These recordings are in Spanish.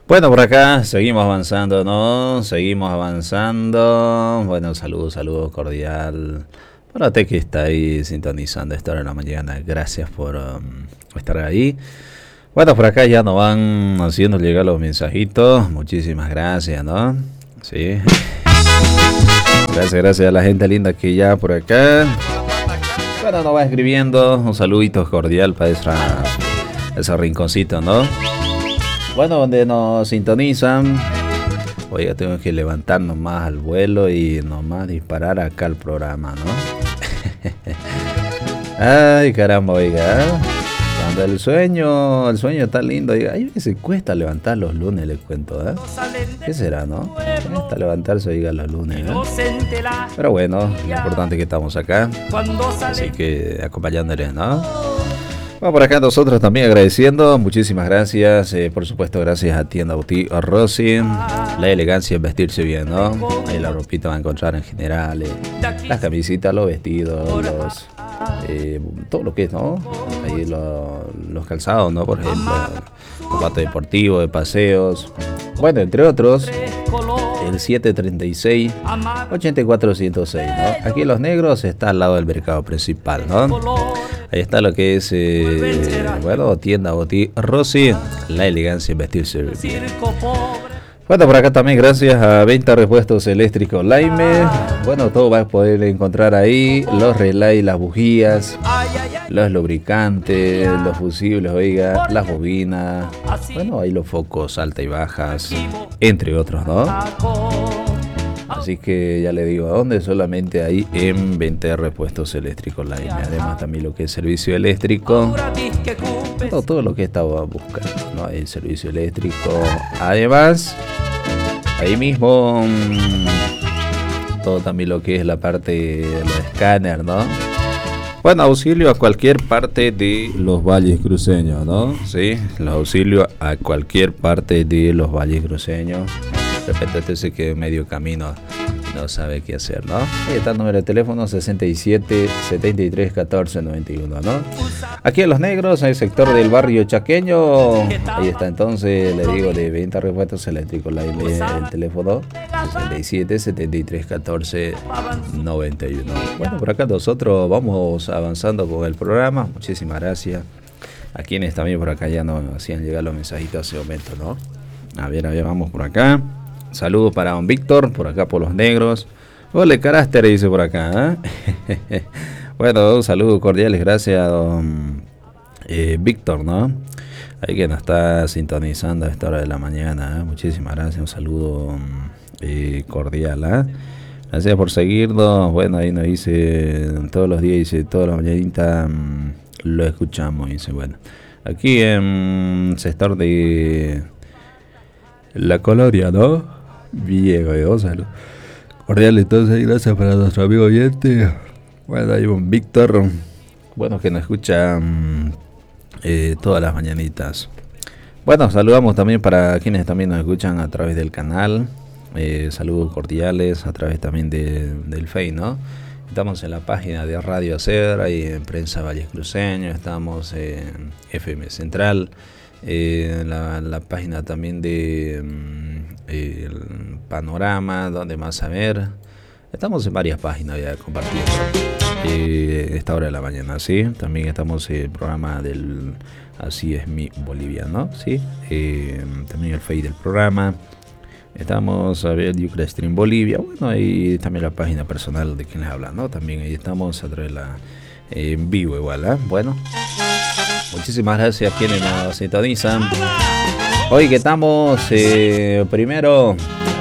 Bueno, por acá seguimos avanzando, ¿no? Seguimos avanzando. Bueno, saludos cordial para usted que está ahí sintonizando esta hora de la mañana. Gracias por estar ahí. Bueno, por acá ya nos van haciendo llegar los mensajitos. Muchísimas gracias, ¿no? Sí. Gracias a la gente linda que ya por acá. Bueno, nos va escribiendo. Un saludito cordial para ese rinconcito, ¿no? Bueno, donde nos sintonizan. Oiga, tengo que levantarnos más al vuelo y nomás disparar acá al programa, ¿no? Ay, caramba, oiga. Cuando el sueño está lindo, oiga, ahí se cuesta levantar los lunes, les cuento, ¿eh? ¿Qué será, no? Cuesta levantarse, oiga, los lunes, ¿eh? Pero bueno, lo importante es que estamos acá. Así que acompañándoles, ¿no? Bueno, por acá nosotros también agradeciendo, muchísimas gracias, por supuesto gracias a Tienda Boutique Rossi, la elegancia en vestirse bien, ¿no? Ahí la ropita va a encontrar en general, las camisitas, los vestidos, todo lo que es, ¿no? Ahí los calzados, ¿no? Por ejemplo, zapatos deportivos, de paseos, bueno, entre otros, el 736-8406, ¿no? Aquí en Los Negros está al lado del mercado principal, ¿no? Ahí está lo que es, bueno, Tienda Boutique Rossi, la elegancia en vestirse bien. Bueno, por acá también gracias a Venta Repuestos Eléctricos Laime. Bueno, todo va a poder encontrar ahí, los relays, las bujías, los lubricantes, los fusibles, oiga, las bobinas, bueno, ahí los focos alta y bajas, entre otros, ¿no? Así que ya le digo, ¿a dónde? Solamente ahí en Venta Repuestos Eléctricos Laime. Además también lo que es servicio eléctrico, todo lo que estaba buscando, ¿no? El servicio eléctrico. Además, ahí mismo todo también lo que es la parte de los escáneres, ¿no? Bueno, auxilio a cualquier parte de los valles cruceños, ¿no? Sí, los auxilios a cualquier parte de los valles cruceños. De repente usted se queda en medio camino, no sabe qué hacer, ¿no? Ahí está el número de teléfono 67 73 14 91, ¿no? Aquí en Los Negros, en el sector del barrio chaqueño. Ahí está entonces, le digo, de Venta Repuestos Eléctricos, el teléfono 67 73 14 91. Bueno, por acá nosotros vamos avanzando con el programa. Muchísimas gracias a quienes también por acá ya nos hacían llegar los mensajitos hace momento, ¿no? A ver, vamos por acá. Saludos para don Víctor, por acá por Los Negros. Hola, carácter, dice por acá, ¿eh? Bueno, un saludo cordiales, gracias a don Víctor, ¿no? Ahí que nos está sintonizando a esta hora de la mañana, ¿eh? Muchísimas gracias, un saludo cordial, ¿eh? Gracias por seguirnos. Bueno, ahí nos dice todos los días, dice todas las mañanitas lo escuchamos, dice, bueno. Aquí en sector de La Colonia, ¿no? Bien, salud. Cordial, entonces, gracias para nuestro amigo oyente. Bueno, hay un Víctor, bueno, que nos escucha todas las mañanitas. Bueno, saludamos también para quienes también nos escuchan a través del canal. Saludos cordiales a través también del Face, ¿no? Estamos en la página de Radio Cedra y en Prensa Valles Cruceños. Estamos en FM Central. La página también de el Panorama, donde más a ver. Estamos en varias páginas ya compartiendo esta hora de la mañana, ¿sí? También estamos en el programa del Así es mi Bolivia, ¿no? ¿Sí? También el Face del programa. Estamos a ver Yucra Stream Bolivia, bueno, y también la página personal de quien les habla, ¿no? También ahí estamos a través de la en vivo igual, ¿eh? Bueno, muchísimas gracias a quienes nos sintonizan. Hoy que estamos primero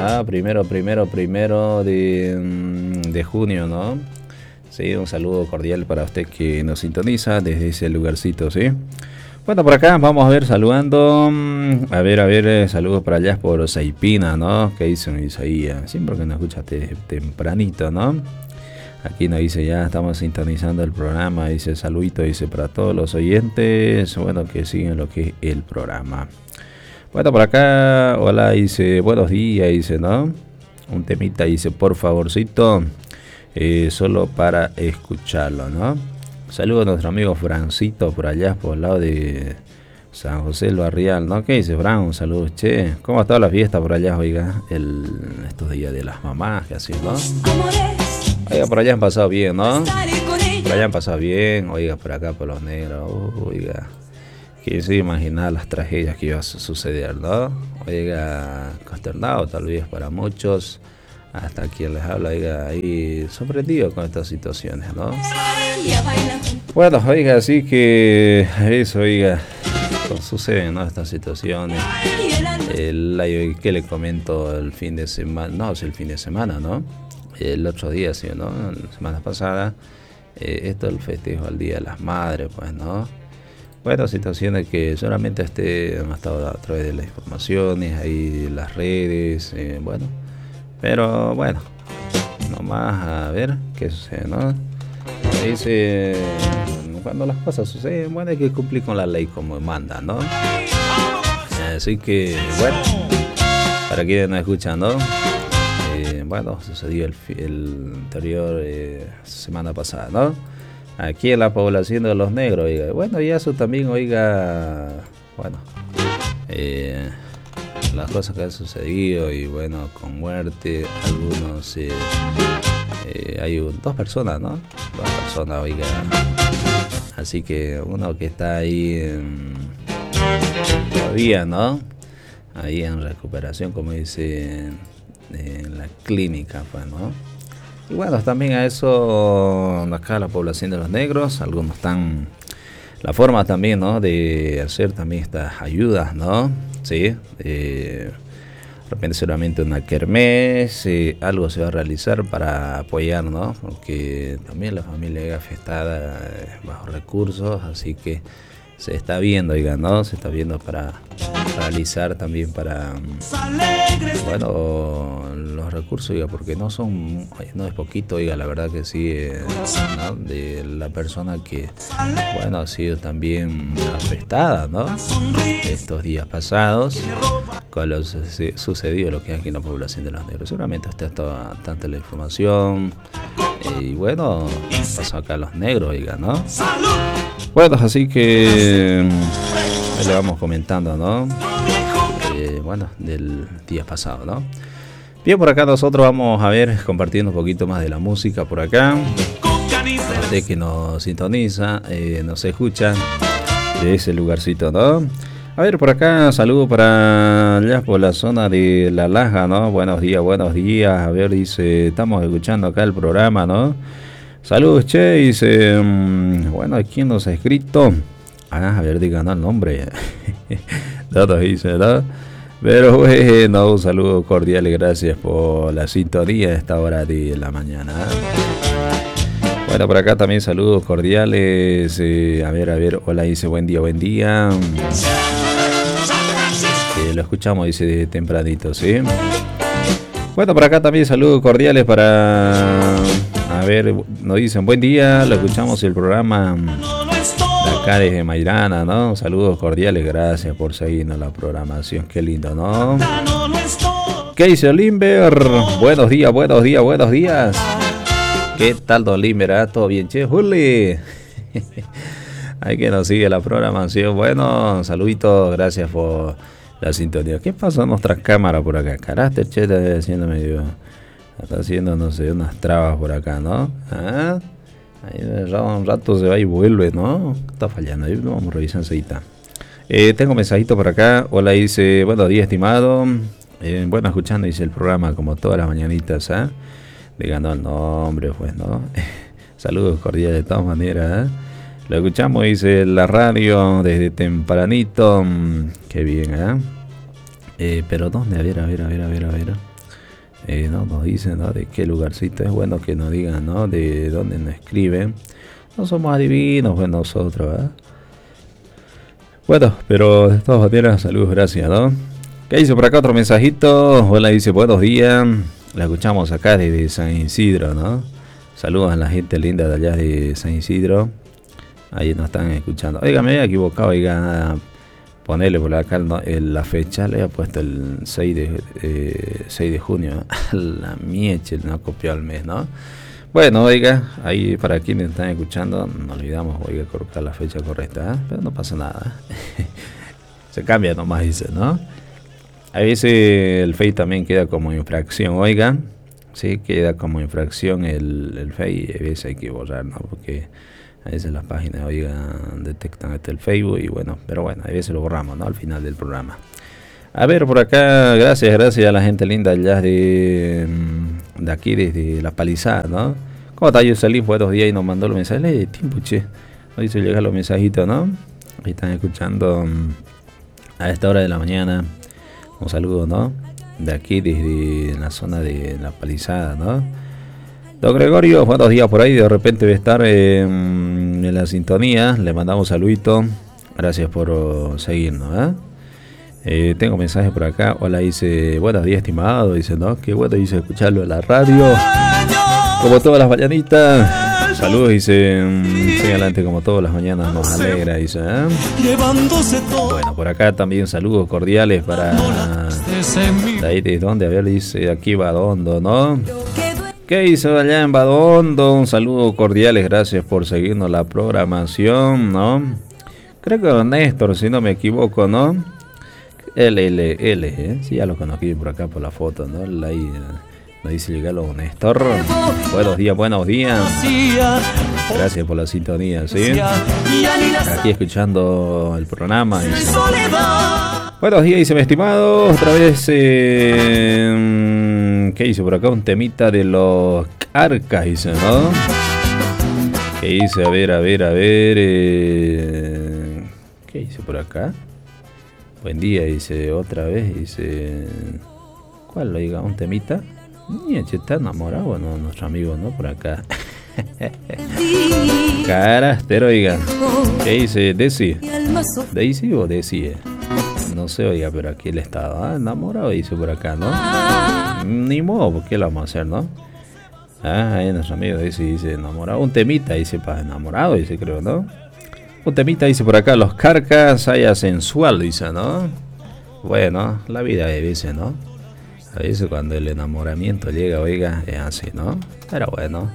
de junio, ¿no? Sí, un saludo cordial para usted que nos sintoniza desde ese lugarcito, ¿sí? Bueno, por acá vamos a ver saludando. A ver, saludos para allá por Saipina, ¿no? Que dice Isaías, siempre que nos escucha tempranito, ¿no? Aquí nos dice, ya estamos sintonizando el programa, dice saludito, dice para todos los oyentes, bueno, que siguen lo que es el programa. Bueno, por acá, hola, dice, buenos días, dice, ¿no? Un temita, dice, por favorcito, solo para escucharlo, ¿no? Saludos a nuestro amigo Francito por allá, por el lado de San José del Barrial, ¿no? ¿Qué dice, Fran? Un saludo, che. ¿Cómo ha estado la fiesta por allá, oiga? Estos días de las mamás, que así, ¿no? Oiga, por allá han pasado bien, ¿no? Por allá han pasado bien, oiga, por acá, por los negros, oiga. Quién se imaginar las tragedias que iba a suceder, ¿no? Oiga, consternado tal vez para muchos, hasta quien les habla, oiga, ahí sorprendido con estas situaciones, ¿no? Bueno, oiga, así que eso, oiga, suceden, ¿no? Estas situaciones. ¿Qué le comento el fin de semana? No, es el fin de semana, ¿no? El otro día, sí, ¿no? La semana pasada, esto el festejo al Día de las Madres, pues, ¿no? Bueno, situaciones que solamente han estado a través de las informaciones, ahí las redes, bueno. Pero bueno, nomás a ver qué sucede, ¿no? Dice, cuando las cosas suceden, bueno, hay que cumplir con la ley como manda, ¿no? Así que, bueno, para quienes nos escuchan, ¿no? Bueno, sucedió el anterior semana pasada, ¿no? Aquí en la población de los negros, oiga. Bueno, y eso también, oiga, bueno, las cosas que han sucedido y bueno, con muerte, algunos, hay dos personas, ¿no? Dos personas, oiga. Así que uno que está ahí todavía, ¿no? Ahí en recuperación, como dice en la clínica, pues, ¿no? Y bueno, también a eso, acá la población de los negros, algunos están, la forma también, ¿no? De hacer también estas ayudas, ¿no? Sí, de repente seguramente una kermés, algo se va a realizar para apoyar, ¿no? Porque también la familia es afectada bajo recursos, así que se está viendo, oiga, ¿no? Se está viendo para realizar también para, bueno, los recursos, oiga, porque no es poquito, oiga, la verdad que sí, ¿no? De la persona que, bueno, ha sido también afectada, ¿no? Estos días pasados, con lo sucedido, lo que hay aquí en la población de los negros. Seguramente usted está tanta la información, y bueno, pasó acá a los negros, oiga, ¿no? Bueno, así que ahí le vamos comentando, ¿no? Bueno, del día pasado, ¿no? Bien, por acá nosotros vamos a ver, compartiendo un poquito más de la música por acá. Usted que nos sintoniza, nos escucha de ese lugarcito, ¿no? A ver, por acá, saludo para allá por la zona de La Laja, ¿no? Buenos días, buenos días. A ver, dice, estamos escuchando acá el programa, ¿no? Saludos, che, dice, bueno, ¿quién nos ha escrito? A ver, díganos el nombre. Todos dicen, ¿no? Pero bueno, un saludo cordial y gracias por la sintonía a esta hora de la mañana. Bueno, por acá también saludos cordiales. A ver, hola, dice, buen día, buen día. Lo escuchamos, dice, tempranito, ¿sí? Bueno, por acá también saludos cordiales para... A ver, nos dicen buen día, lo escuchamos el programa de acá desde Mairana, ¿no? Saludos cordiales, gracias por seguirnos la programación, qué lindo, ¿no? ¿Qué dice Limber? Buenos días, buenos días, buenos días. ¿Qué tal, don Limber? ¿Todo bien, che? Juli. Hay que nos sigue la programación. Bueno, saluditos, gracias por la sintonía. ¿Qué pasó en nuestra cámara por acá? Carácter, che, está haciendo medio... Está haciendo, no sé, unas trabas por acá, ¿no? ¿Ah? Ahí un rato se va y vuelve, ¿no? Está fallando, ahí vamos a revisar enseguida. Tengo un mensajito por acá. Hola, dice, buenos días, estimado. Bueno, escuchando, dice el programa como todas las mañanitas, ¿ah? Le ganó el nombre, pues, ¿no? Saludos cordiales de todas maneras, ¿eh? Lo escuchamos, dice, la radio desde tempranito. Qué bien, ¿eh? Pero ¿dónde? A ver. No nos dicen, ¿no? De qué lugarcito. Es bueno que nos digan, ¿no? De dónde nos escriben. No somos adivinos, pues nosotros, ¿eh? Bueno, pero de todas maneras, saludos, gracias, ¿no? ¿Qué dice por acá? Otro mensajito. Hola, dice, buenos días. La escuchamos acá desde San Isidro, ¿no? Saludos a la gente linda de allá de San Isidro. Ahí nos están escuchando. Oiga, me había equivocado, oiga. Ponerle por acá la fecha, le he puesto el 6 de junio. La mieche, no copió el mes, ¿no? Bueno, oiga, ahí para quienes están escuchando, no olvidamos, oiga, colocar la fecha correcta, ¿eh? Pero no pasa nada. Se cambia nomás, dice, ¿no? A veces el Face también queda como infracción, oigan. Sí, queda como infracción el Face y a veces hay que borrar, ¿no? Porque a veces las páginas, oigan, detectan hasta el Facebook y bueno, pero bueno, a veces lo borramos, ¿no? Al final del programa. A ver, por acá, gracias a la gente linda allá de aquí, desde La Palizada, ¿no? ¿Cómo está Yuselín? Buenos días y nos mandó los mensajes. Tiempo, che. Nos hizo llegar los mensajitos, ¿no? Ahí están escuchando a esta hora de la mañana. Un saludo, ¿no? De aquí, desde la zona de La Palizada, ¿no? Don Gregorio, buenos días por ahí. De repente va a estar en la sintonía. Le mandamos un saludito. Gracias por seguirnos, tengo mensajes por acá. Hola, dice, buenos días, estimado. Dice, ¿no? Qué bueno, dice, escucharlo en la radio. Como todas las mañanitas. Saludos, dice, sigue adelante como todas las mañanas, nos alegra, dice, Bueno, por acá también saludos cordiales para... De ahí, ¿de dónde? A ver, dice, aquí Badondo, ¿no? ¿Qué hizo allá en Badondo? Un saludo cordiales, gracias por seguirnos la programación, ¿no? Creo que don Néstor, si no me equivoco, ¿no? LLL, sí, ya lo conocí por acá por la foto, ¿no? Ahí nos dice llegar don Néstor. Buenos días. Gracias por la sintonía, ¿sí? Aquí escuchando el programa. Dice, buenos días, dice mi estimado. Otra vez, ¿qué hice por acá? Un temita de los Carcas, dice, ¿no? ¿Qué hice? A ver. ¿Qué hice por acá? Buen día, dice, otra vez, dice... ¿Cuál lo diga? ¿Un temita? Está enamorado, ¿no? Nuestro amigo, ¿no? Por acá. Carácter, oiga. ¿Qué dice? ¿Daisy o Desi? No sé, oiga, pero aquí él estaba enamorado, dice por acá, ¿no? Ni modo, porque lo vamos a hacer, ¿no? Ahí nuestro amigo dice enamorado. Un temita, dice, para enamorado, dice, creo, ¿no? Un temita, dice por acá, los Carcas, haya sensual, dice, ¿no? Bueno, la vida de veces, ¿no? A veces cuando el enamoramiento llega, oiga, es así, ¿no? Pero bueno,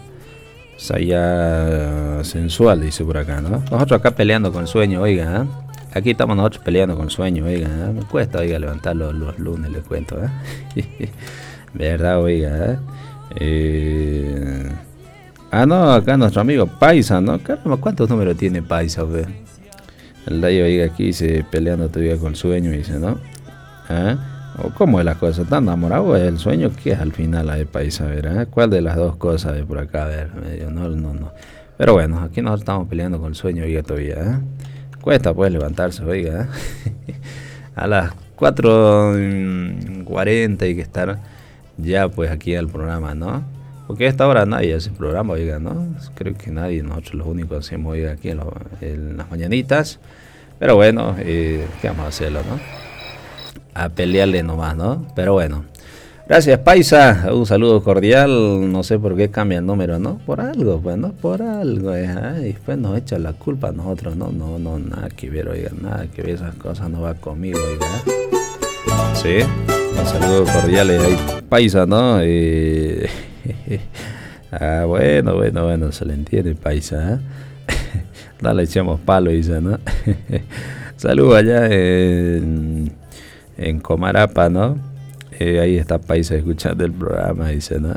haya sensual, dice por acá, ¿no? Nosotros acá peleando con el sueño, oiga, Aquí estamos nosotros peleando con el sueño, oiga, me cuesta, oiga, levantar los lunes, les cuento, ¿verdad, oiga? No, acá nuestro amigo Paisa, ¿no? Caramba, ¿cuántos números tiene Paisa, güey? El de ahí, oiga, aquí dice, peleando todavía con el sueño, dice, ¿no? ¿O cómo es la cosa? ¿Están enamorados del sueño? ¿Qué es al final la de Paisa, verdad? ¿Cuál de las dos cosas de por acá? A ver, medio, no. Pero bueno, aquí nosotros estamos peleando con el sueño, oiga, todavía, Cuesta, pues, levantarse, oiga, A las 4:40 hay que estar ya, pues, aquí al programa, ¿no? Porque a esta hora nadie hace programa, oiga, ¿no? Creo que nadie, nosotros los únicos hacemos, oiga, aquí en las mañanitas. Pero bueno, ¿qué vamos a hacerlo, no? A pelearle nomás, ¿no? Pero bueno. Gracias, Paisa. Un saludo cordial. No sé por qué cambia el número, ¿no? Por algo, pues, ¿no? Por algo. Y después nos echa la culpa a nosotros, ¿no? No, nada que ver, oiga, nada que ver. Esas cosas no va conmigo, oiga. Sí. Un saludo cordial ahí, Paisa, ¿no? Bueno, se le entiende, Paisa, No le echamos palo, dice, ¿no? Saludos allá en Comarapa, ¿no? Ahí está Paisa escuchando el programa, dice, ¿no?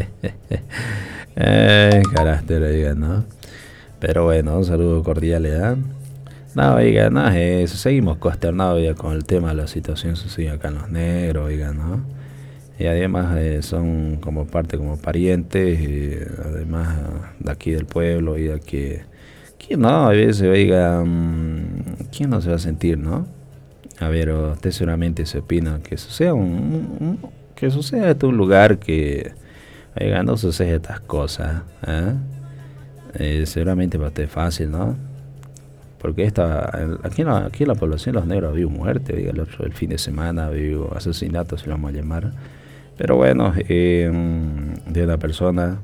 Carácter, oiga, ¿no? Pero bueno, un saludo cordial, No, oiga, no es eso. Seguimos consternados ya con el tema de la situación social acá en Los Negros, oiga, ¿no? Y además son como parte, como parientes, y además de aquí del pueblo, y de aquí. ¿Quién no? A veces, oiga, ¿quién no se va a sentir, no? A ver, usted seguramente se opina que eso sea que eso sea un lugar que, oiga, no sucede estas cosas, seguramente para usted es fácil, ¿no? Porque aquí en la población Los Negros había muerte, oiga, el fin de semana había asesinatos, si lo vamos a llamar. Pero bueno, de una persona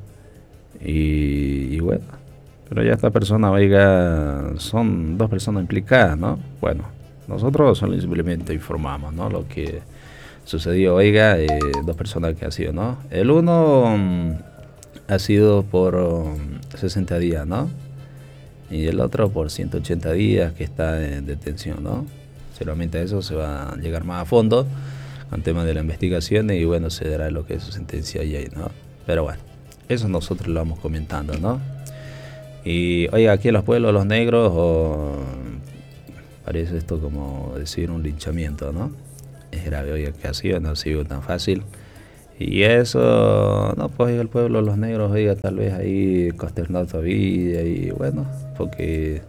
y bueno, pero ya esta persona, oiga, son dos personas implicadas, ¿no? Bueno, nosotros solo simplemente informamos, ¿no? Lo que sucedió, oiga, dos personas que han sido, ¿no? El uno ha sido por 60 días, ¿no? Y el otro por 180 días que está en detención, ¿no? Seguramente a eso se va a llegar más a fondo con temas de la investigación y bueno, se dará lo que es su sentencia ahí, ¿no? Pero bueno, eso nosotros lo vamos comentando, ¿no? Y oiga, aquí en los pueblos los negros, parece esto como decir un linchamiento, ¿no? Es grave, oiga, que ha sido, no ha sido tan fácil. Y eso, no, pues el pueblo los negros, oiga, tal vez ahí consternado todavía y bueno, porque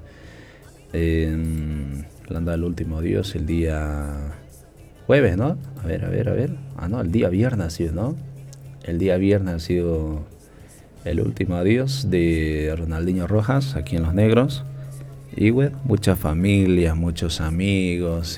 anda el último Dios el día jueves, ¿no? A ver. Ah, no, el día viernes ha sido, ¿no? El día viernes ha sido el último adiós de Ronaldinho Rojas aquí en Los Negros. Y bueno, muchas familias, muchos amigos,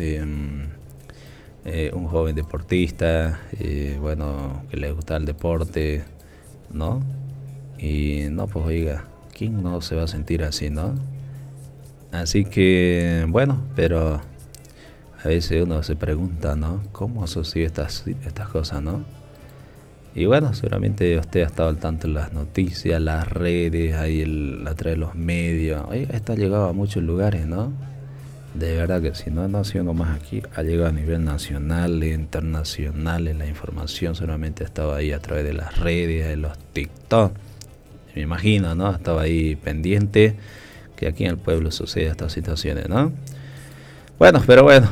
un joven deportista, bueno, que le gusta el deporte, ¿no? Y no, pues oiga, ¿quién no se va a sentir así, no? Así que, bueno, pero a veces uno se pregunta, ¿no? ¿Cómo asocia estas cosas, no? Y bueno, seguramente usted ha estado al tanto de las noticias, las redes, ahí a través de los medios. Oiga, esto ha llegado a muchos lugares, ¿no? De verdad que si no ha sido nomás aquí, ha llegado a nivel nacional e internacional. La información seguramente ha estado ahí a través de las redes, de los TikTok. Me imagino, ¿no? Estaba ahí pendiente que aquí en el pueblo suceda estas situaciones, ¿no? Bueno, pero bueno,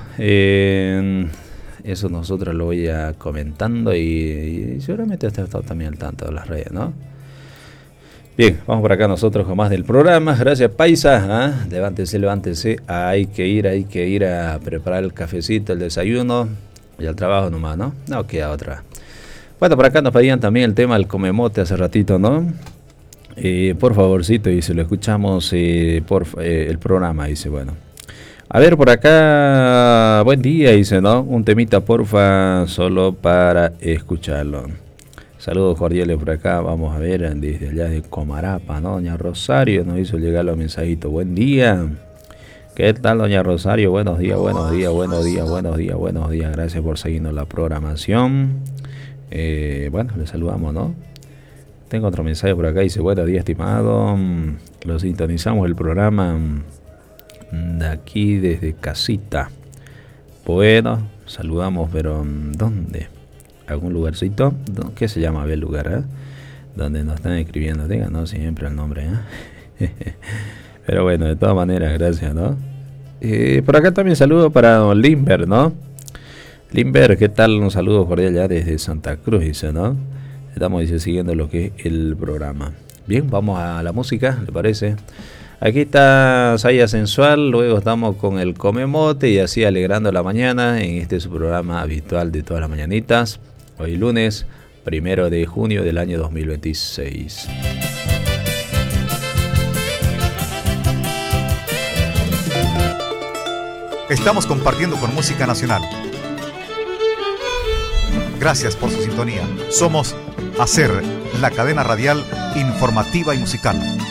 eso nosotros lo voy a comentando y seguramente usted ha estado también al tanto de las redes, ¿no? Bien, vamos por acá nosotros con más del programa. Gracias, paisa, ¿eh? Levántese, hay que ir a preparar el cafecito, el desayuno y al trabajo nomás, ¿no? No queda otra. Bueno, por acá nos pedían también el tema del comemote hace ratito, ¿no? Por favorcito, y se lo escuchamos el programa, dice, bueno. A ver, por acá, buen día, dice, ¿no? Un temita, porfa, solo para escucharlo. Saludos cordiales por acá, vamos a ver, desde allá de Comarapa, ¿no? Doña Rosario nos hizo llegar los mensajitos. Buen día. ¿Qué tal, doña Rosario? Buenos días. Gracias por seguirnos la programación. Bueno, le saludamos, ¿no? Tengo otro mensaje por acá, dice, buenos días, estimado. Lo sintonizamos el programa de aquí desde casita. Bueno, saludamos, pero ¿dónde? ¿Algún lugarcito? ¿Qué se llama el lugar? Donde nos están escribiendo, díganos siempre el nombre, Pero bueno, de todas maneras, gracias, ¿no? Por acá también saludo para don Limber, ¿no? Limber, ¿qué tal? Un saludo cordial ya desde Santa Cruz, dice, ¿no? Estamos, dice, siguiendo lo que es el programa. Bien, vamos a la música, ¿le parece? Aquí está Saya Sensual, luego estamos con el Comemote y así alegrando la mañana en este su programa habitual de todas las mañanitas. Hoy lunes, 1 de junio del año 2026. Estamos compartiendo con música nacional. Gracias por su sintonía. Somos Hacer, la cadena radial informativa y musical.